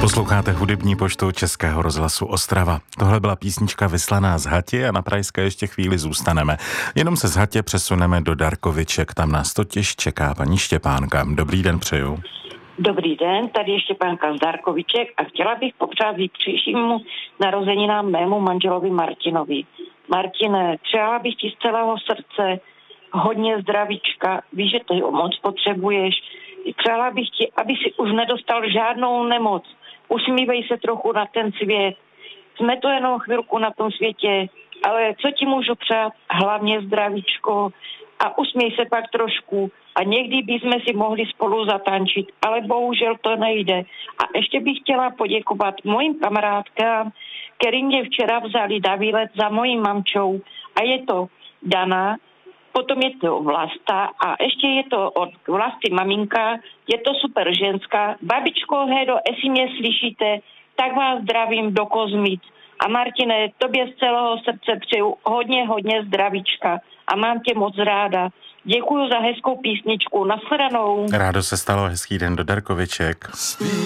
Posloucháte hudební poštu Českého rozhlasu Ostrava. Tohle byla písnička vyslaná z Hati a na Prajské ještě chvíli zůstaneme. Jenom se z Hatě přesuneme do Darkoviček, tam nás totiž čeká paní Štěpánka. Dobrý den přeju. Dobrý den, tady je Štěpánka z Darkoviček a chtěla bych popřát zítřejšímu narozeninám mému manželovi Martinovi. Martine, přála bych ti z celého srdce hodně zdravíčka, víš, že to moc potřebuješ. Přála bych ti, aby si už nedostal žádnou nemoc. Usmívej se trochu na ten svět. Jsme to jenom chvilku na tom světě, ale co ti můžu přát? Hlavně zdravíčko a usměj se pak trošku. A někdy bychom si mohli spolu zatančit, ale bohužel to nejde. A ještě bych chtěla poděkovat mojim kamarádkám, který mě včera vzali na výlet za mojí mamčou. A je to Dana, potom je to Vlasta a ještě je to od Vlasty maminka, je to super ženská. Babičko Hedo, jestli mě slyšíte, tak vás zdravím do Kozmic. A Martine, tobě z celého srdce přeju hodně zdravíčka a mám tě moc ráda. Děkuju za hezkou písničku. Nashledanou. Rádo se stalo, hezký den do Darkoviček.